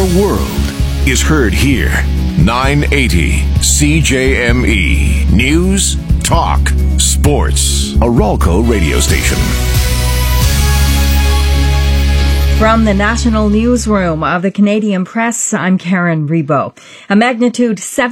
the world is heard here. 980 CJME. News, talk, sports. A Ralco radio station. From the National Newsroom of the Canadian Press, I'm Karen Rebo. A magnitude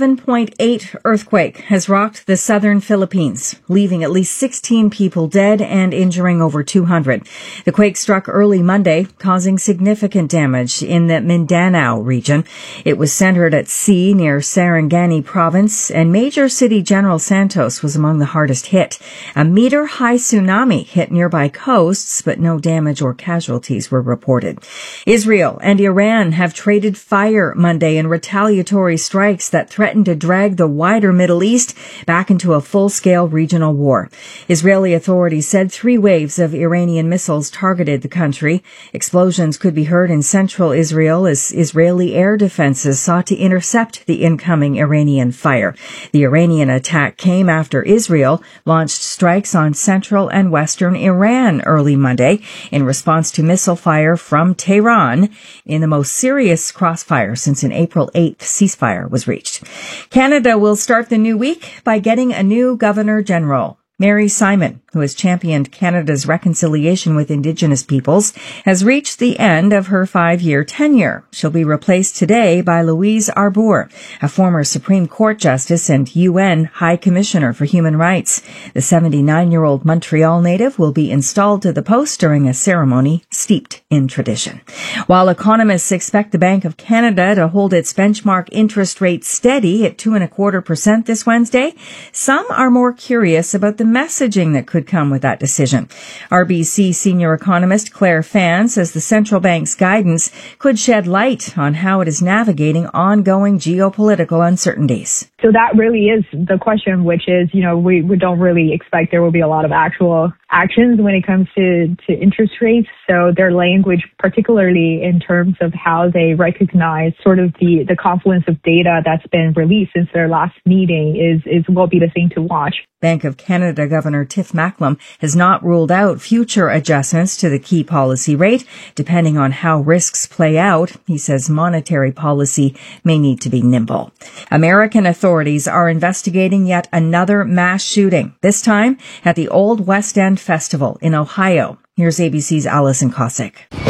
7.8 earthquake has rocked the southern Philippines, leaving at least 16 people dead and injuring over 200. The quake struck early Monday, causing significant damage in the Mindanao region. It was centered at sea near Sarangani province, and major city General Santos was among the hardest hit. A meter-high tsunami hit nearby coasts, but no damage or casualties were reported. Israel and Iran have traded fire Monday in retaliatory strikes that threaten to drag the wider Middle East back into a full-scale regional war. Israeli authorities said 3 waves of Iranian missiles targeted the country. Explosions could be heard in central Israel as Israeli air defenses sought to intercept the incoming Iranian fire. The Iranian attack came after Israel launched strikes on central and western Iran early Monday in response to missile fire from Tehran in the most serious crossfire since an April 8th ceasefire was reached. Canada will start the new week by getting a new Governor General. Mary Simon, who has championed Canada's reconciliation with Indigenous peoples, has reached the end of her 5-year tenure. She'll be replaced today by Louise Arbour, a former Supreme Court Justice and UN High Commissioner for Human Rights. The 79-year-old Montreal native will be installed to the post during a ceremony steeped in tradition. While economists expect the Bank of Canada to hold its benchmark interest rate steady at 2.25% this Wednesday, some are more curious about the messaging that could come with that decision. RBC senior economist Claire Fan says the central bank's guidance could shed light on how it is navigating ongoing geopolitical uncertainties. So that really is the question, which is, we don't really expect there will be a lot of actual actions when it comes to interest rates. So their language, particularly in terms of how they recognize sort of the confluence of data that's been released since their last meeting will be the thing to watch. Bank of Canada Governor Tiff Macklem has not ruled out future adjustments to the key policy rate, depending on how risks play out. He says monetary policy may need to be nimble. American authorities are investigating yet another mass shooting, this time at the Old West End Festival in Ohio. Here's ABC's Allison Cossack.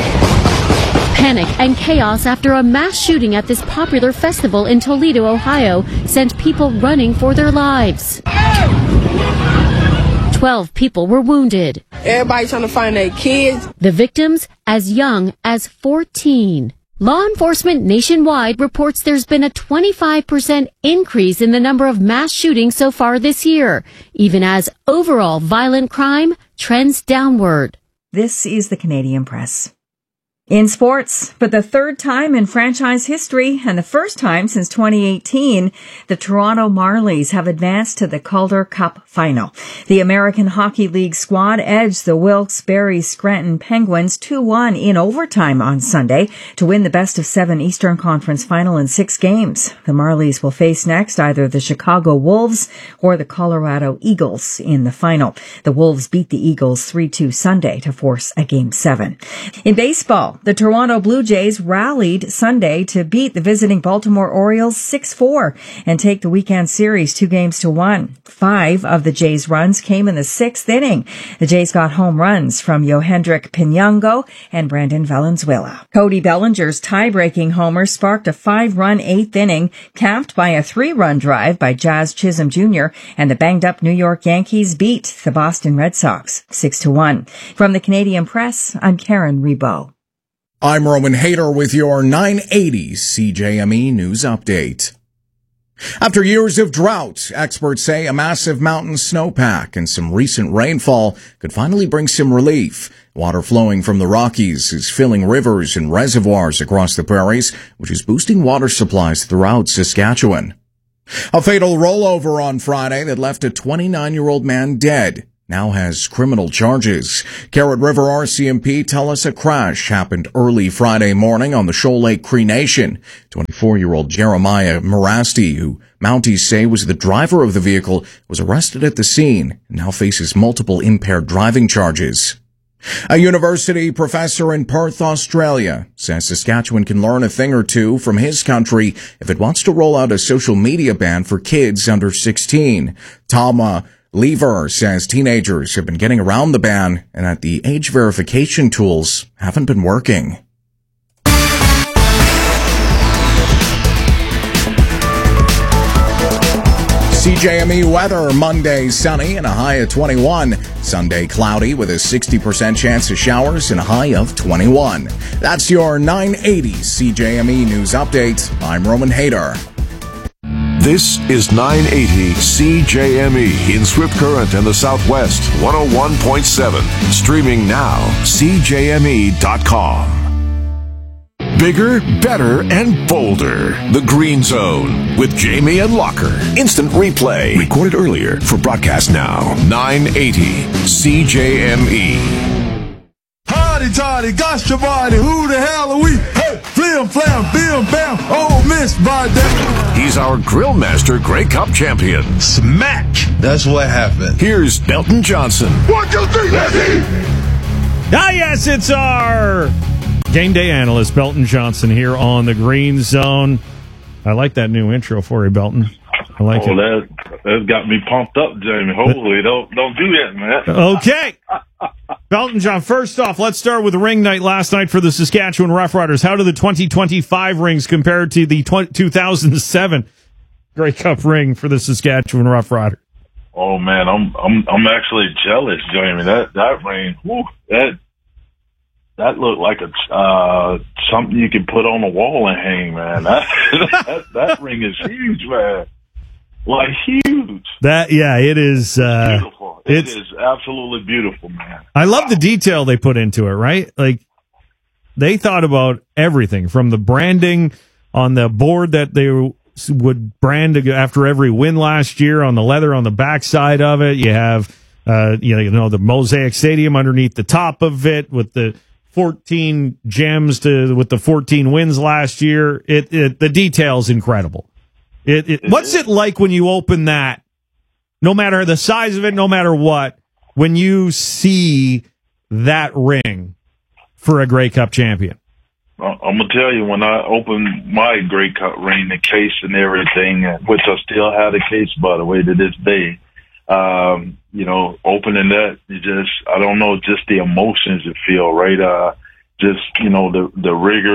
Panic and chaos after a mass shooting at this popular festival in Toledo, Ohio, sent people running for their lives. 12 people were wounded. Everybody trying to find their kids. The victims as young as 14. Law enforcement nationwide reports there's been a 25% increase in the number of mass shootings so far this year, even as overall violent crime trends downward. This is the Canadian Press. In sports, for the 3rd time in franchise history and the first time since 2018, the Toronto Marlies have advanced to the Calder Cup final. The American Hockey League squad edged the Wilkes-Barre Scranton Penguins 2-1 in overtime on Sunday to win the best-of-7 Eastern Conference final in 6 games. The Marlies will face next either the Chicago Wolves or the Colorado Eagles in the final. The Wolves beat the Eagles 3-2 Sunday to force a Game 7. In baseball, the Toronto Blue Jays rallied Sunday to beat the visiting Baltimore Orioles 6-4 and take the weekend series 2-1. 5 of the Jays' runs came in the 6th inning. The Jays got home runs from Yohendrick Pinango and Brandon Valenzuela. Cody Bellinger's tie-breaking homer sparked a 5-run 8th inning, capped by a 3-run drive by Jazz Chisholm Jr., and the banged-up New York Yankees beat the Boston Red Sox 6-1. From the Canadian Press, I'm Karen Rebo. I'm Roman Hayter with your 980 CJME News Update. After years of drought, experts say a massive mountain snowpack and some recent rainfall could finally bring some relief. Water flowing from the Rockies is filling rivers and reservoirs across the prairies, which is boosting water supplies throughout Saskatchewan. A fatal rollover on Friday that left a 29-year-old man dead now has criminal charges. Carrot River RCMP tell us a crash happened early Friday morning on the Shoal Lake Cree Nation. 24-year-old Jeremiah Morasti, who Mounties say was the driver of the vehicle, was arrested at the scene and now faces multiple impaired driving charges. A university professor in Perth, Australia, says Saskatchewan can learn a thing or two from his country if it wants to roll out a social media ban for kids under 16. Tom Lever says teenagers have been getting around the ban and that the age verification tools haven't been working. CJME weather, Monday sunny and a high of 21. Sunday cloudy with a 60% chance of showers and a high of 21. That's your 980 CJME news update. I'm Roman Hayter. This is 980 CJME in Swift Current and the Southwest, 101.7. Streaming now, CJME.com. Bigger, better, and bolder. The Green Zone with Jamie and Locker. Instant replay. Recorded earlier for broadcast now. 980 CJME. Hardy, tardy, gosh, your body. Who the hell are we? Hey, flim, flam, bim, bam. Oh, miss, by that. He's our Grill Master Grey Cup champion. Smack. That's what happened. Here's Belton Johnson. 1, 2, 3, let's eat. Ah, yes, it's our game day analyst, Belton Johnson, here on the Green Zone. I like that new intro for you, Belton. I like it. That got me pumped up, Jamie. Hopefully, don't do that, man. Okay. Belton John, first off, let's start with ring night last night for the Saskatchewan Roughriders. How do the 2025 rings compare to the 2007 Grey Cup ring for the Saskatchewan Roughriders? Oh man, I'm actually jealous, Jamie. That ring, whew, that looked like a something you could put on a wall and hang, man. That ring is huge, man. Like huge. It is beautiful. It is absolutely beautiful, man. I love the detail they put into it, right? Like they thought about everything from the branding on the board that they would brand after every win last year on the leather on the backside of it. You have the Mosaic Stadium underneath the top of it with the 14 gems with the 14 wins last year. The detail's incredible. What's it like when you open that, no matter the size of it, no matter what, when you see that ring for a Grey Cup champion? I'm going to tell you, when I opened my Grey Cup ring, the case and everything, which I still have the case, by the way, to this day, opening that, I don't know, just the emotions you feel, right? The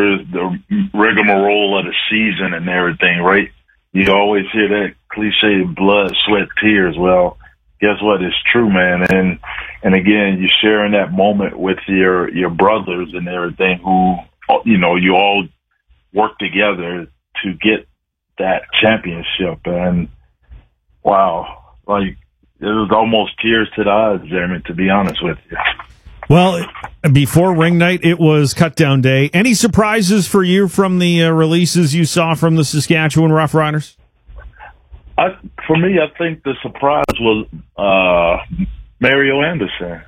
rigmarole of the season and everything, right? You always hear that cliche, blood, sweat, tears. Well, guess what? It's true, man. And again, you're sharing that moment with your brothers and everything who, you all work together to get that championship. And wow, like, it was almost tears to the eyes, Jeremy, to be honest with you. Well, before ring night, it was cut down day. Any surprises for you from the releases you saw from the Saskatchewan Roughriders? For me, I think the surprise was Mario Anderson.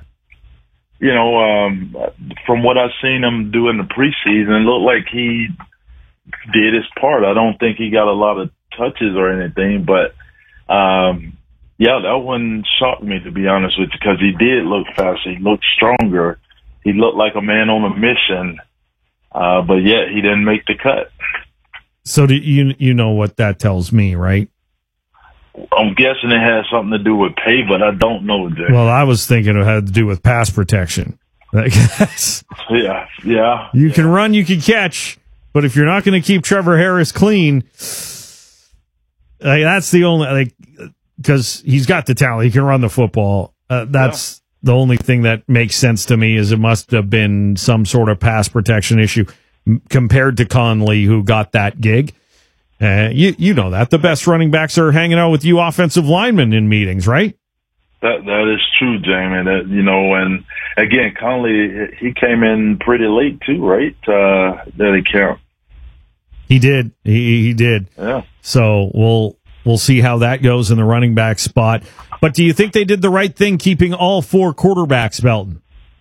From what I've seen him do in the preseason, it looked like he did his part. I don't think he got a lot of touches or anything, but yeah, that one shocked me, to be honest with you, because he did look faster. He looked stronger. He looked like a man on a mission, but yet he didn't make the cut. So do you know what that tells me, right? I'm guessing it has something to do with pay, but I don't know, Jay. Well, I was thinking it had to do with pass protection. Yeah. You can run, you can catch, but if you're not going to keep Trevor Harris clean, that's the only, because he's got the talent. He can run the football. That's the only thing that makes sense to me, is it must have been some sort of pass protection issue compared to Conley, who got that gig. You know that. The best running backs are hanging out with you offensive linemen in meetings, right? That is true, Jamie. And again, Conley, he came in pretty late too, right? That account. He did. He did. Yeah. So we'll see how that goes in the running back spot. But do you think they did the right thing keeping all four quarterbacks, Belton?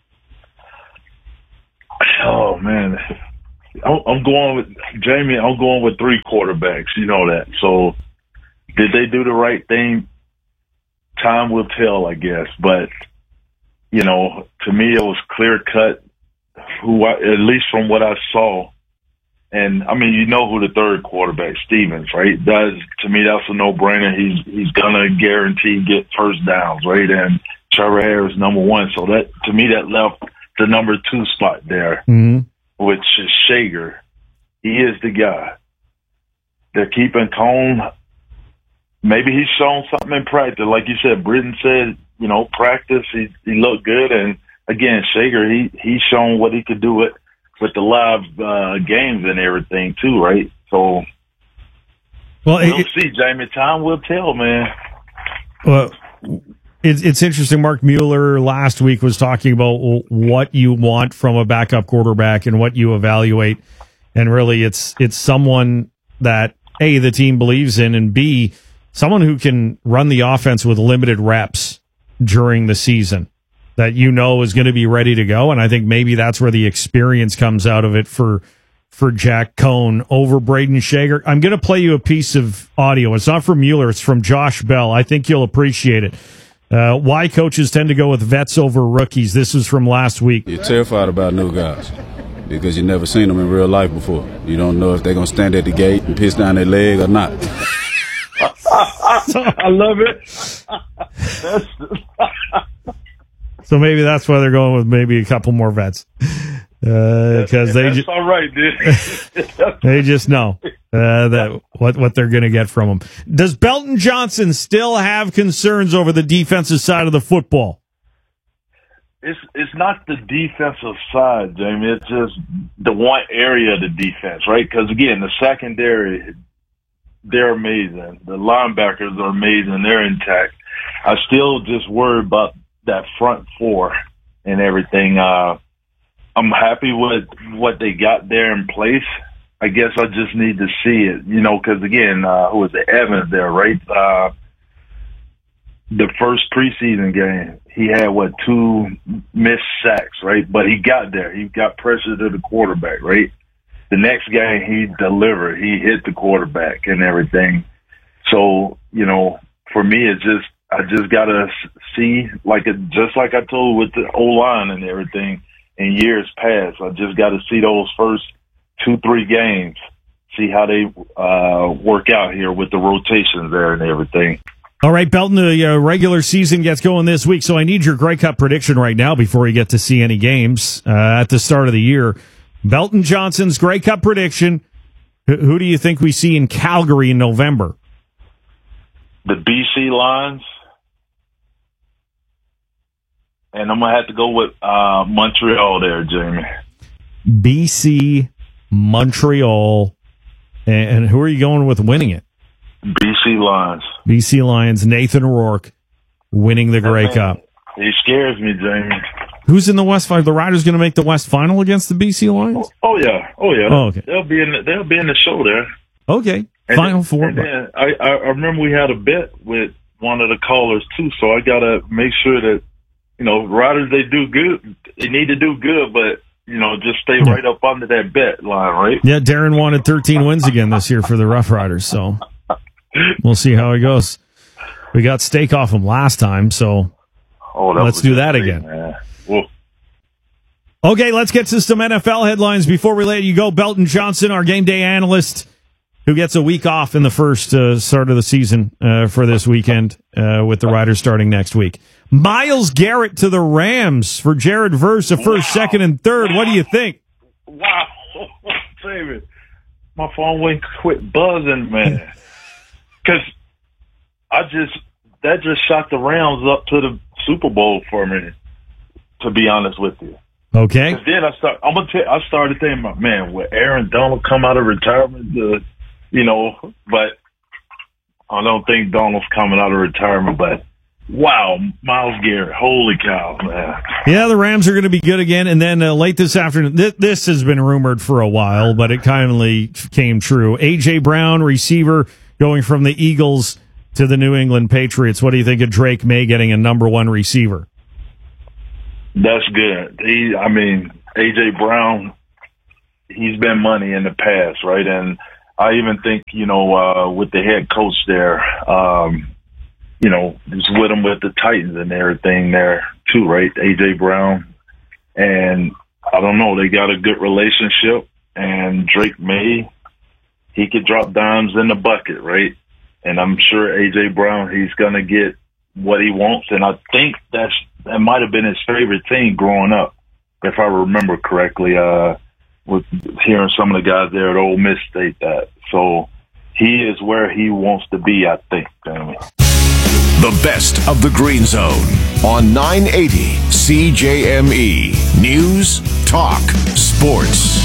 Oh man, I'm going with Jamie. I'm going with three quarterbacks. You know that. So did they do the right thing? Time will tell, I guess. But to me, it was clear cut at least from what I saw. And I mean, who the third quarterback, Stevens, right? To me, that's a no-brainer. He's gonna guarantee get first downs, right? And Trevor Harris number one. So that, to me, that left the number 2 spot there, which is Shager. He is the guy. They're keeping Cone. Maybe he's shown something in practice. Like you said, Britton said, practice, he looked good. And again, Shager, he's shown what he could do with the live games and everything too, right? So we'll see, Jamie. Time will tell, man. Well, it's interesting. Mark Mueller last week was talking about what you want from a backup quarterback and what you evaluate. And really, it's someone that, A, the team believes in, and B, someone who can run the offense with limited reps during the season that is going to be ready to go. And I think maybe that's where the experience comes out of it for Jack Cohn over Braden Shager. I'm going to play you a piece of audio. It's not from Mueller. It's from Josh Bell. I think you'll appreciate it. Why coaches tend to go with vets over rookies. This is from last week. You're terrified about new guys because you've never seen them in real life before. You don't know if they're going to stand at the gate and piss down their leg or not. I love it. So maybe that's why they're going with maybe a couple more vets. Because that's all right, dude. They just know that what they're going to get from them. Does Belton Johnson still have concerns over the defensive side of the football? It's not the defensive side, Jamie. It's just the one area of the defense, right? Because again, the secondary, they're amazing. The linebackers are amazing. They're intact. I still just worry about that front four and everything. I'm happy with what they got there in place. I guess I just need to see it, because again, who was it? Evans there, right? The first preseason game, he had 2 missed sacks, right? But he got there. He got pressure to the quarterback, right? The next game, he delivered. He hit the quarterback and everything. So, for me, I just gotta see, just like I told with the O-line and everything in years past. I just got to see those first 2-3 games, see how they work out here with the rotations there and everything. All right, Belton, the regular season gets going this week, so I need your Grey Cup prediction right now before you get to see any games at the start of the year. Belton Johnson's Grey Cup prediction. Who do you think we see in Calgary in November? The BC Lions. And I'm going to have to go with Montreal there, Jamie. BC, Montreal. And who are you going with winning it? BC Lions. BC Lions, Nathan Rourke winning the Grey Cup. He scares me, Jamie. Who's in the West Final? The Riders going to make the West Final against the BC Lions? Oh yeah. Oh, okay. They'll be in the show there. Okay. Final Four. And then I remember we had a bet with one of the callers, too, so I got to make sure that, Riders, they do good. They need to do good, but, just stay right up under that bet line, right? Yeah, Darren wanted 13 wins again this year for the Rough Riders, so we'll see how it goes. We got steak off them last time, so let's do that again. Well, okay, let's get to some NFL headlines before we let you go. Belton Johnson, our game day analyst, who gets a week off in the first start of the season for this weekend with the Riders starting next week. Myles Garrett to the Rams for Jared Verse, a first, second, and third. What do you think? Wow. David, my phone went quit buzzing, man. Because that just shot the Rams up to the Super Bowl for me, to be honest with you. Okay. Then I started thinking, man, will Aaron Donald come out of retirement? But I don't think Donald's coming out of retirement, but wow, Myles Garrett, holy cow, man. Yeah, the Rams are going to be good again. And then late this afternoon, this has been rumored for a while, but it kindly came true. A.J. Brown, receiver, going from the Eagles to the New England Patriots. What do you think of Drake May getting a number 1 receiver? That's good. A.J. Brown, he's been money in the past, right? And I even think, with the head coach there, just with him with the Titans and everything there too, right? A.J. Brown. And I don't know, they got a good relationship. And Drake May, he could drop dimes in the bucket, right? And I'm sure A.J. Brown, he's going to get what he wants. And I think that might have been his favorite team growing up, if I remember correctly, with hearing some of the guys there at Ole Miss state that. So he is where he wants to be, I think, Jamie. The best of the Green Zone on 980 CJME. News, talk, sports.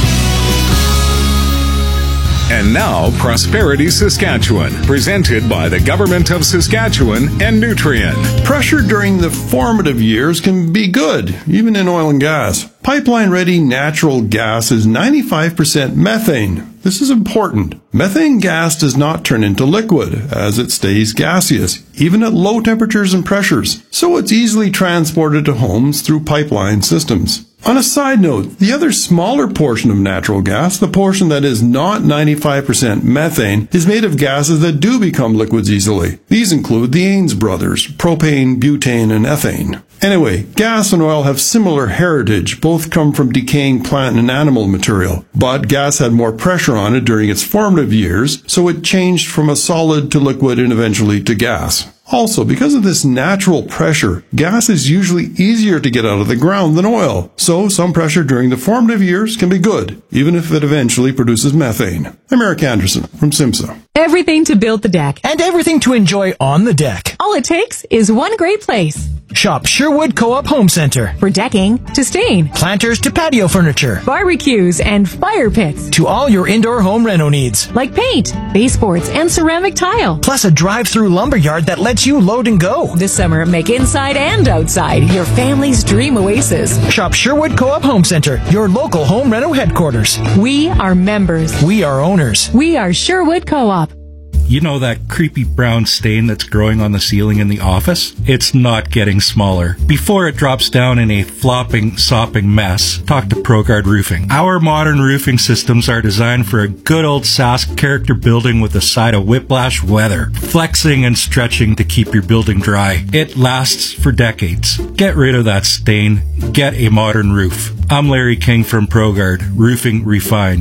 And now, Prosperity Saskatchewan, presented by the Government of Saskatchewan and Nutrien. Pressure during the formative years can be good, even in oil and gas. Pipeline-ready natural gas is 95% methane. This is important. Methane gas does not turn into liquid, as it stays gaseous, even at low temperatures and pressures, so it's easily transported to homes through pipeline systems. On a side note, the other smaller portion of natural gas, the portion that is not 95% methane, is made of gases that do become liquids easily. These include the Ains brothers, propane, butane, and ethane. Anyway, gas and oil have similar heritage. Both come from decaying plant and animal material. But gas had more pressure on it during its formative years, so it changed from a solid to liquid and eventually to gas. Also, because of this natural pressure, gas is usually easier to get out of the ground than oil. So, some pressure during the formative years can be good, even if it eventually produces methane. I'm Eric Anderson from SIMSA. Everything to build the deck. And everything to enjoy on the deck. All it takes is one great place. Shop Sherwood Co-op Home Center. For decking to stain, planters to patio furniture, barbecues and fire pits, to all your indoor home reno needs, like paint, baseboards, and ceramic tile. Plus a drive-through lumberyard that lets you load and go. This summer, make inside and outside your family's dream oasis. Shop Sherwood Co-op Home Center, your local home reno headquarters. We are members. We are owners. We are Sherwood Co-op. You know that creepy brown stain that's growing on the ceiling in the office? It's not getting smaller. Before it drops down in a flopping, sopping mess, talk to ProGuard Roofing. Our modern roofing systems are designed for a good old Sask character building with a side of whiplash weather, flexing and stretching to keep your building dry. It lasts for decades. Get rid of that stain. Get a modern roof. I'm Larry King from ProGuard Roofing Refined.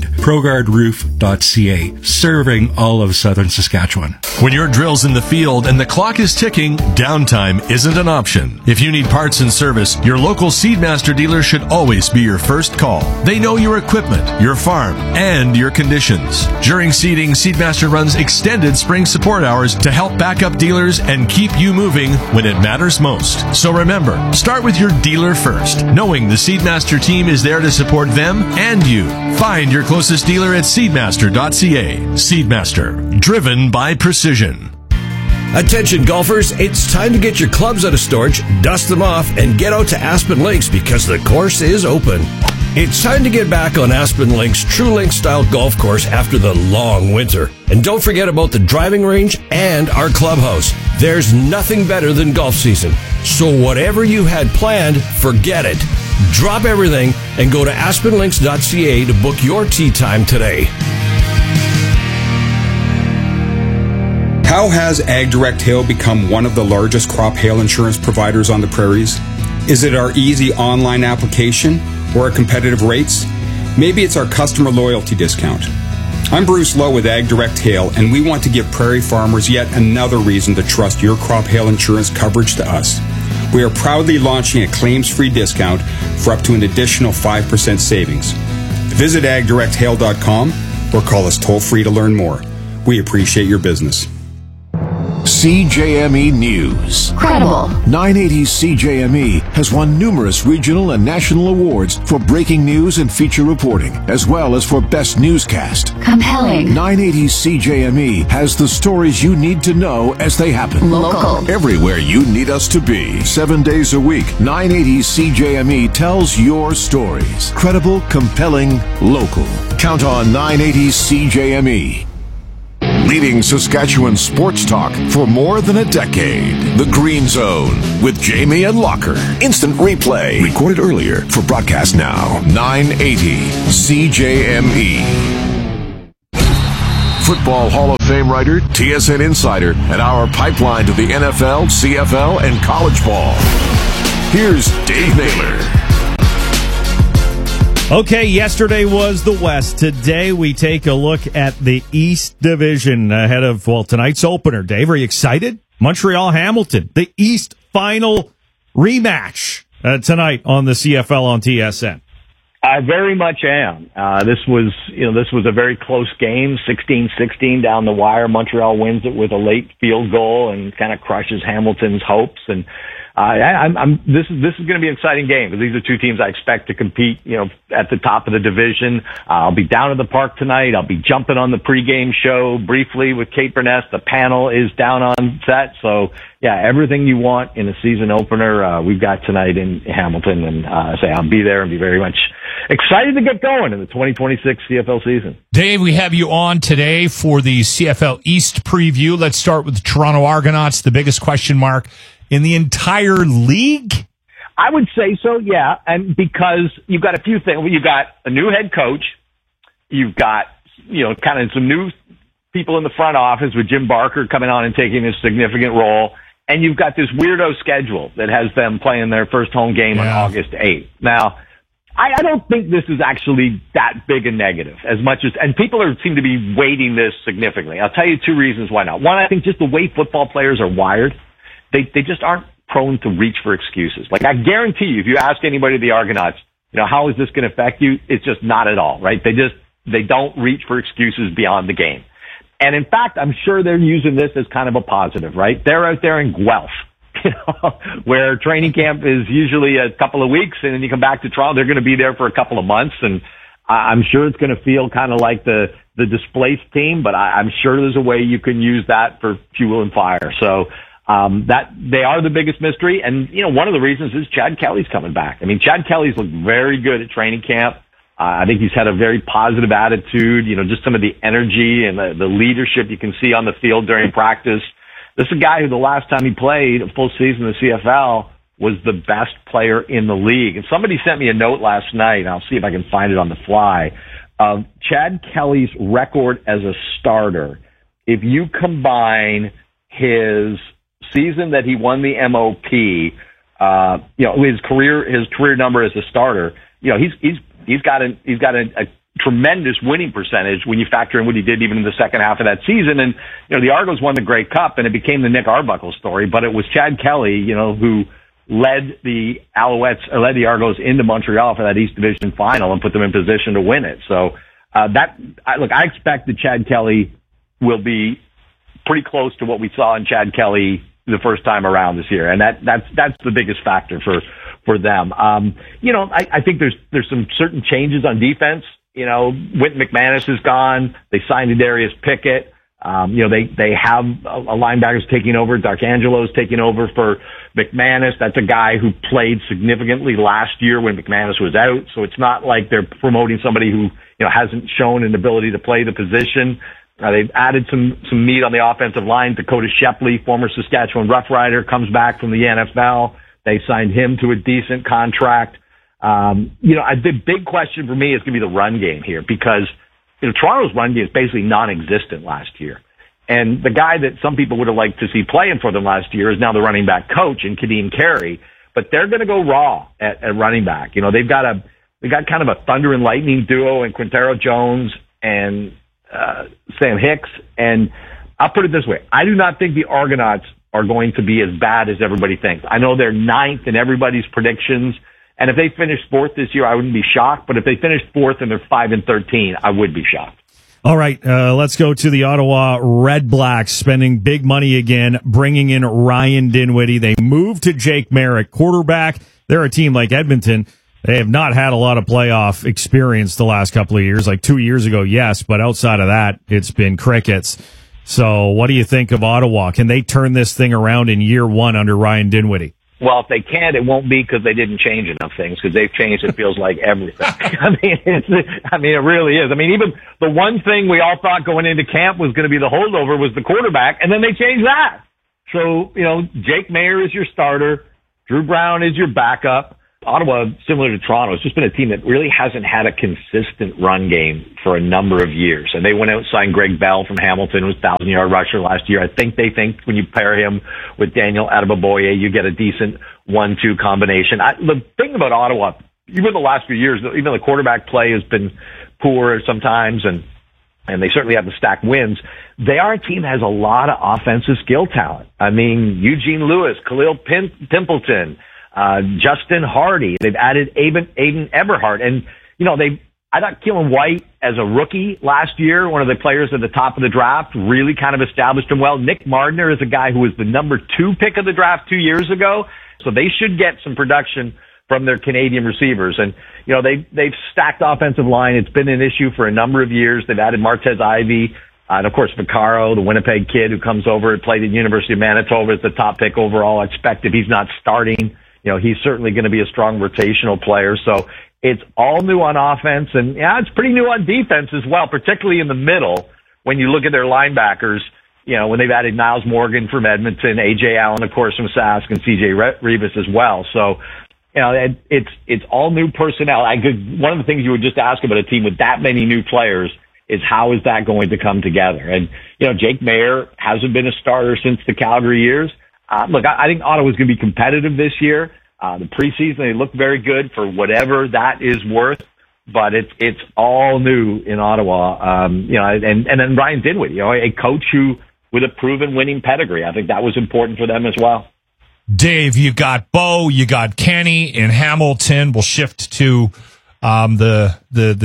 ProGuardRoof.ca, serving all of southern Saskatchewan. When your drill's in the field and the clock is ticking, downtime isn't an option. If you need parts and service, your local Seedmaster dealer should always be your first call. They know your equipment, your farm, and your conditions. During seeding, Seedmaster runs extended spring support hours to help back up dealers and keep you moving when it matters most. So remember, start with your dealer first, knowing the Seedmaster team is there to support them and you. Find your closest dealer at seedmaster.ca. Seedmaster, driven by precision. Attention golfers, it's time to get your clubs out of storage, dust them off, and get out to Aspen Links because the course is open. It's time to get back on Aspen Links' True Link style golf course after the long winter. And don't forget about the driving range and our clubhouse. There's nothing better than golf season. So whatever you had planned, forget it. Drop everything and go to aspenlinks.ca to book your tee time today. How has AgDirect Hail become one of the largest crop hail insurance providers on the prairies? Is it our easy online application or our competitive rates? Maybe it's our customer loyalty discount. I'm Bruce Lowe with AgDirect Hail, and we want to give prairie farmers yet another reason to trust your crop hail insurance coverage to us. We are proudly launching a claims-free discount for up to an additional 5% savings. Visit agdirecthail.com or call us toll-free to learn more. We appreciate your business. CJME News. Credible. 980 CJME has won numerous regional and national awards for breaking news and feature reporting, as well as for best newscast. Compelling. 980 CJME has the stories you need to know as they happen. Local. Everywhere you need us to be. 7 days a week, 980 CJME tells your stories. Credible, compelling, local. Count on 980 CJME. Leading Saskatchewan sports talk for more than a decade. The Green Zone with Jamie and Locker. Instant replay. Recorded earlier for broadcast now. 980 CJME. Football Hall of Fame writer, TSN insider, and our pipeline to the NFL, CFL, and college ball. Here's Dave Naylor. Okay, yesterday was the West. Today we take a look at the East Division ahead of, tonight's opener. Dave, are you excited? Montreal-Hamilton, the East final rematch tonight on the CFL on TSN. I very much am. This was a very close game, 16-16 down the wire. Montreal wins it with a late field goal and kind of crushes Hamilton's hopes. And this is going to be an exciting game because these are two teams I expect to compete, at the top of the division. I'll be down at the park tonight. I'll be jumping on the pregame show briefly with Kate Burness. The panel is down on set. So yeah, everything you want in a season opener, we've got tonight in Hamilton. And I'll be there and be very much excited to get going in the 2026 CFL season. Dave, we have you on today for the CFL East preview. Let's start with the Toronto Argonauts, the biggest question mark in the entire league? I would say so, yeah. And because you've got a few things. You've got a new head coach. You've got, kind of some new people in the front office with Jim Barker coming on and taking a significant role. And you've got this weirdo schedule that has them playing their first home game on August 8th. Now, I don't think this is actually that big a negative as much as, and people seem to be weighting this significantly. I'll tell you two reasons why not. One, I think just the way football players are wired, they just aren't prone to reach for excuses. Like I guarantee you, if you ask anybody at the Argonauts, how is this going to affect you? It's just not at all, right? They don't reach for excuses beyond the game. And in fact, I'm sure they're using this as kind of a positive, right? They're out there in Guelph, where training camp is usually a couple of weeks, and then you come back to Toronto, they're going to be there for a couple of months, and I'm sure it's going to feel kind of like the displaced team, but I'm sure there's a way you can use that for fuel and fire. So that they are the biggest mystery, and one of the reasons is Chad Kelly's coming back. I mean, Chad Kelly's looked very good at training camp. I think he's had a very positive attitude, just some of the energy and the leadership you can see on the field during practice. This is a guy who the last time he played a full season in the CFL was the best player in the league. And somebody sent me a note last night, and I'll see if I can find it on the fly, of Chad Kelly's record as a starter. If you combine his season that he won the MOP, his career number as a starter, he's got a tremendous winning percentage when you factor in what he did even in the second half of that season. And, the Argos won the Grey Cup and it became the Nick Arbuckle story, but it was Chad Kelly, who led the Argos into Montreal for that East Division final and put them in position to win it. So, I expect that Chad Kelly will be pretty close to what we saw in Chad Kelly the first time around this year. And that's the biggest factor for them. I think there's some certain changes on defense. Wynton McManus is gone. They signed Darius Pickett. They have a linebackers taking over. D'Arcangelo's taking over for McManus. That's a guy who played significantly last year when McManus was out. So it's not like they're promoting somebody who, hasn't shown an ability to play the position. They've added some meat on the offensive line. Dakota Shepley, former Saskatchewan Rough Rider, comes back from the NFL. They signed him to a decent contract. The big question for me is going to be the run game here because, Toronto's run game is basically non-existent last year. And the guy that some people would have liked to see playing for them last year is now the running back coach in Kadeem Carey. But they're going to go raw at running back. They've got kind of a thunder and lightning duo in Quintero Jones and Sam Hicks. And I'll put it this way. I do not think the Argonauts are going to be as bad as everybody thinks. I know they're 9th in everybody's predictions. And if they finish 4th this year, I wouldn't be shocked. But if they finish 4th and they're 5-13, I would be shocked. All right, let's go to the Ottawa Red Blacks, spending big money again, bringing in Ryan Dinwiddie. They moved to Jake Merrick, quarterback. They're a team like Edmonton. They have not had a lot of playoff experience the last couple of years. Like 2 years ago, yes, but outside of that, it's been crickets. So what do you think of Ottawa? Can they turn this thing around in year one under Ryan Dinwiddie? Well, if they can't, it won't be because they didn't change enough things, because they've changed, it feels like, everything. It really is. Even the one thing we all thought going into camp was going to be the holdover was the quarterback, and then they changed that. So, Jake Mayer is your starter. Drew Brown is your backup. Ottawa, similar to Toronto, has just been a team that really hasn't had a consistent run game for a number of years. And they went out and signed Greg Bell from Hamilton, who was 1,000-yard rusher last year. I think they think when you pair him with Daniel Adeboboye, you get a decent 1-2 combination. The thing about Ottawa, even the last few years, even the quarterback play has been poor sometimes, and they certainly have the stacked wins. They are a team that has a lot of offensive skill talent. I mean, Eugene Lewis, Khalil Pimpleton, Justin Hardy. They've added Aiden Eberhardt. And, I thought Keelan White as a rookie last year, one of the players at the top of the draft, really kind of established him well. Nick Mardner is a guy who was the number 2 pick of the draft 2 years ago. So they should get some production from their Canadian receivers. And, they've stacked offensive line. It's been an issue for a number of years. They've added Martez Ivey, and of course, Vaccaro, the Winnipeg kid who comes over and played at University of Manitoba as the top pick overall. I expect if he's not starting, he's certainly going to be a strong rotational player. So it's all new on offense, and it's pretty new on defense as well, particularly in the middle. When you look at their linebackers, when they've added Niles Morgan from Edmonton, A.J. Allen, of course, from Sask, and C.J. Rivas as well. So, it's all new personnel. One of the things you would just ask about a team with that many new players is how is that going to come together? And, Jake Mayer hasn't been a starter since the Calgary years. Look, I think Ottawa's going to be competitive this year. The preseason, they look very good for whatever that is worth, but it's all new in Ottawa. And then Brian Dinwiddie, a coach who with a proven winning pedigree. I think that was important for them as well. Dave, you got Bo, you got Kenny in Hamilton. We'll shift to the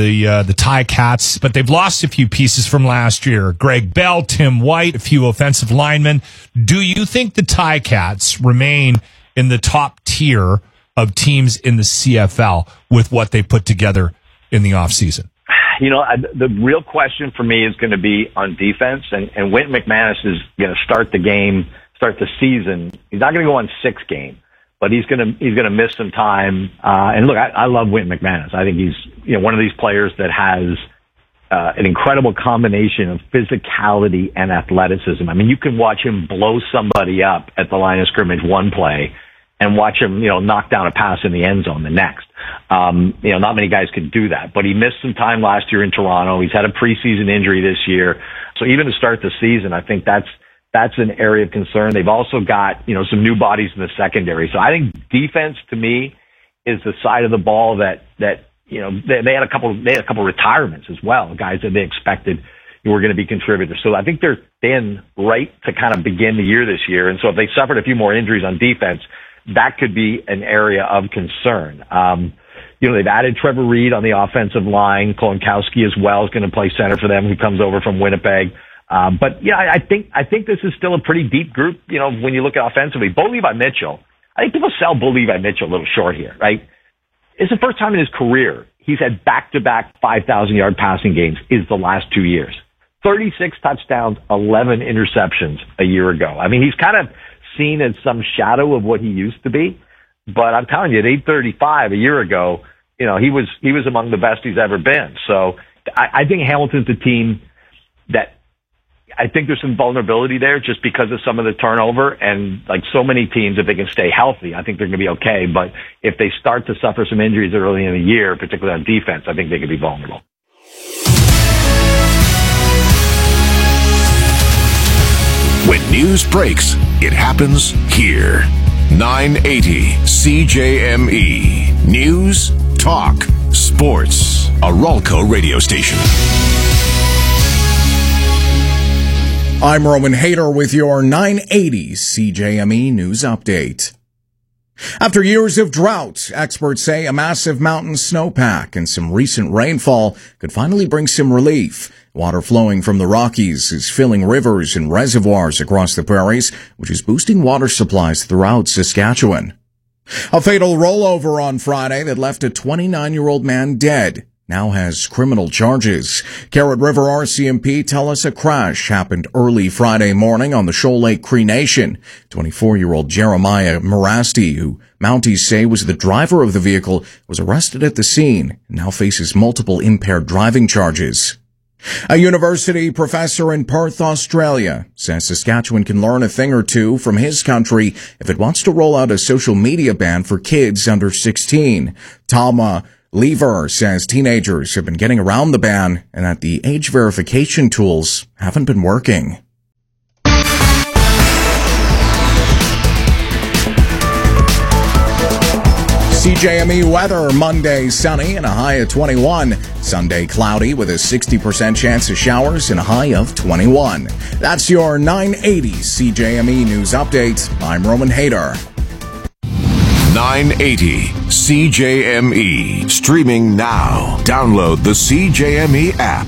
Ticats, but they've lost a few pieces from last year. Greg Bell, Tim White, a few offensive linemen. Do you think the Ticats remain in the top tier of teams in the CFL with what they put together in the offseason? The real question for me is going to be on defense, and Wynton McManus is going to start the season. He's not going to go on 6 games, but he's going to miss some time. And look, I love Wynton McManus. I think he's one of these players that has an incredible combination of physicality and athleticism. I mean, you can watch him blow somebody up at the line of scrimmage one play and watch him, knock down a pass in the end zone the next. Not many guys can do that, but he missed some time last year in Toronto. He's had a preseason injury this year. So even to start the season, I think that's an area of concern. They've also got, some new bodies in the secondary. So I think defense to me is the side of the ball that they had a couple retirements as well, guys that they expected were going to be contributors. So I think they're thin right to kind of begin the year this year. And so if they suffered a few more injuries on defense, that could be an area of concern. They've added Trevor Reed on the offensive line. Kolonkowski as well is going to play center for them, who comes over from Winnipeg. I think this is still a pretty deep group. When you look at offensively, Bo Levi Mitchell, I think people sell Bo Levi Mitchell a little short here, right? It's the first time in his career he's had back-to-back 5,000-yard passing games is the last 2 years. 36 touchdowns, 11 interceptions a year ago. I mean, he's kind of seen as some shadow of what he used to be, but I'm telling you, at 835 a year ago, he was among the best he's ever been. So I think Hamilton's a team that I think there's some vulnerability there just because of some of the turnover, and like so many teams, if they can stay healthy, I think they're going to be okay. But if they start to suffer some injuries early in the year, particularly on defense, I think they could be vulnerable. When news breaks, it happens here. 980 CJME. News, talk, sports. A Ralco radio station. I'm Roman Hader with your 980 CJME News Update. After years of drought, experts say a massive mountain snowpack and some recent rainfall could finally bring some relief. Water flowing from the Rockies is filling rivers and reservoirs across the prairies, which is boosting water supplies throughout Saskatchewan. A fatal rollover on Friday that left a 29-year-old man dead now has criminal charges. Carrot River RCMP tell us a crash happened early Friday morning on the Shoal Lake Cree Nation. 24-year-old Jeremiah Morasti, who Mounties say was the driver of the vehicle, was arrested at the scene and now faces multiple impaired driving charges. A university professor in Perth, Australia, says Saskatchewan can learn a thing or two from his country if it wants to roll out a social media ban for kids under 16. Tama Lever says teenagers have been getting around the ban and that the age verification tools haven't been working. CJME weather, Monday sunny and a high of 21. Sunday cloudy with a 60% chance of showers and a high of 21. That's your 980 CJME news update. I'm Roman Hader. 980 CJME. Streaming now. Download the CJME app.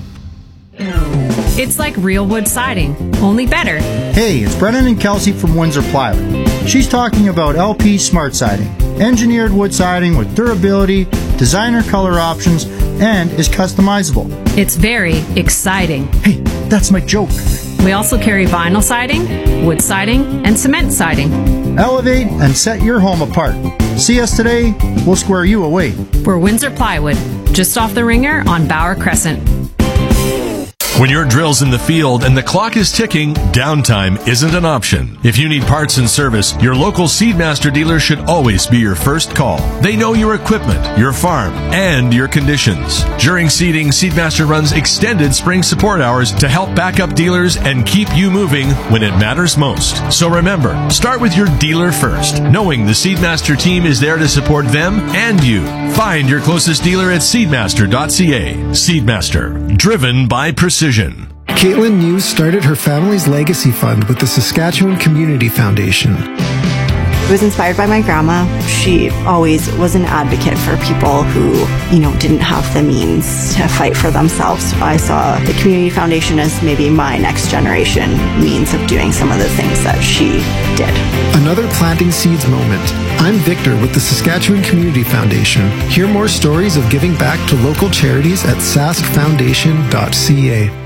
It's like real wood siding, only better. Hey, it's Brennan and Kelsey from Windsor Plywood. She's talking about LP Smart Siding. Engineered wood siding with durability, designer color options, and is customizable. It's very exciting. Hey, that's my joke. We also carry vinyl siding, wood siding, and cement siding. Elevate and set your home apart. See us today, we'll square you away. We're Windsor Plywood, just off the Ringer on Bauer Crescent. When your drill's in the field and the clock is ticking, downtime isn't an option. If you need parts and service, your local Seedmaster dealer should always be your first call. They know your equipment, your farm, and your conditions. During seeding, Seedmaster runs extended spring support hours to help back up dealers and keep you moving when it matters most. So remember, start with your dealer first, knowing the Seedmaster team is there to support them and you. Find your closest dealer at seedmaster.ca. Seedmaster, driven by precision. Caitlin News started her family's legacy fund with the Saskatchewan Community Foundation. I was inspired by my grandma. She always was an advocate for people who, didn't have the means to fight for themselves. I saw the Community Foundation as maybe my next generation means of doing some of the things that she did. Another Planting Seeds moment. I'm Victor with the Saskatchewan Community Foundation. Hear more stories of giving back to local charities at saskfoundation.ca.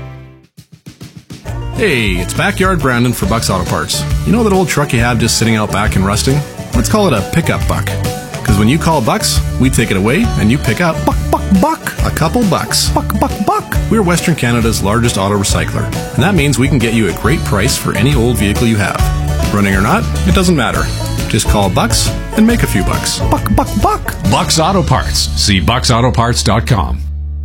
Hey, it's Backyard Brandon for Buck's Auto Parts. You know that old truck you have just sitting out back and rusting? Let's call it a pickup buck. Because when you call Buck's, we take it away and you pick up buck. A couple bucks. Buck. We're Western Canada's largest auto recycler. And that means we can get you a great price for any old vehicle you have. Running or not, it doesn't matter. Just call Bucks and make a few bucks. Buck. Buck's Auto Parts. See bucksautoparts.com.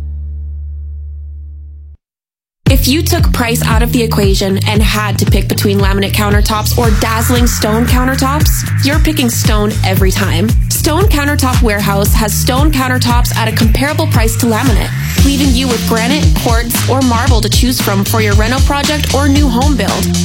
If you took price out of the equation and had to pick between laminate countertops or dazzling stone countertops, you're picking stone every time. Stone Countertop Warehouse has stone countertops at a comparable price to laminate, leaving you with granite, quartz, or marble to choose from for your reno project or new home build.